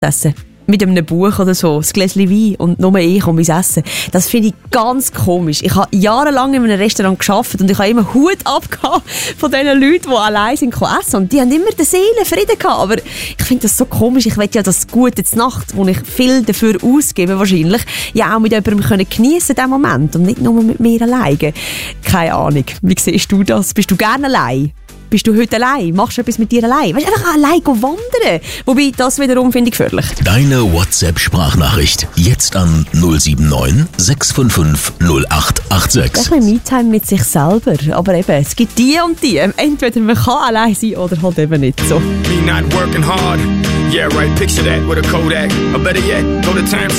essen. Mit einem Buch oder so, ein Gläschen Wein und nur ich und mein Essen. Das finde ich ganz komisch. Ich habe jahrelang in einem Restaurant gearbeitet und ich habe immer Hut abgehabt von den Leuten, die allein sind essen. Und die haben immer den Seelenfrieden gehabt. Aber ich finde das so komisch. Ich will ja das Gute zur Nacht, wo ich viel dafür ausgebe wahrscheinlich, ja auch mit jemandem geniessen können, diesen Moment. Und nicht nur mit mir alleine. Keine Ahnung. Wie siehst du das? Bist du gerne allein? Bist du heute allein? Machst du etwas mit dir allein? Weißt du, einfach allein wandern. Wobei, das wiederum finde ich gefährlich. Deine WhatsApp-Sprachnachricht. Jetzt an 079 655 0886. Ein bisschen Me-Time mit sich selber. Aber eben, es gibt die und die. Entweder man kann allein sein oder halt eben nicht so. Me not working hard. Yeah, right, picture that with a Kodak. Or better yet, go to Times